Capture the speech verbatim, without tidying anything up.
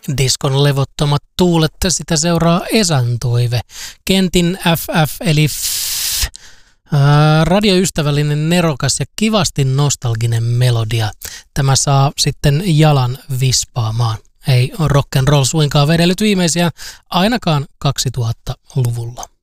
Diskon levottomat tuulet, sitä seuraa Esan toive. Kentin F F eli F. Ää, radioystävällinen, nerokas ja kivasti nostalginen melodia. Tämä saa sitten jalan vispaamaan. Ei rock'n'roll suinkaan vedellyt viimeisiä ainakaan kaksituhattaluvulla.